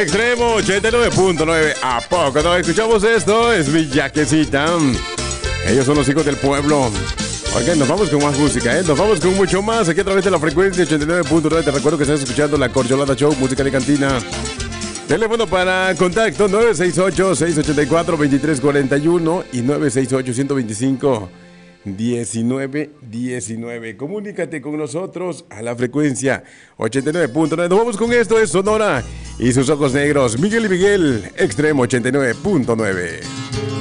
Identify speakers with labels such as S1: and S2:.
S1: Extremo 89.9. ¿A poco no escuchamos esto? Es mi yaquecita. Ellos son los hijos del pueblo. Ok, nos vamos con más música, Nos vamos con mucho más aquí a través de la frecuencia 89.9. Te recuerdo que estás escuchando La Corcholata Show, música de cantina. Teléfono para contacto 968-684-2341 y 968-125-1919. Comunícate con nosotros a la frecuencia 89.9. Nos vamos con esto, es Sonora y sus ojos negros. Miguel y Miguel, Extremo 89.9.